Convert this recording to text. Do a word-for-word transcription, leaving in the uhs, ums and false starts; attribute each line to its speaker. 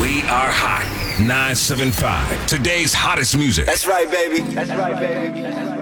Speaker 1: We are hot. nine seven five. Today's hottest music.
Speaker 2: That's right, baby. That's right, baby. That's right.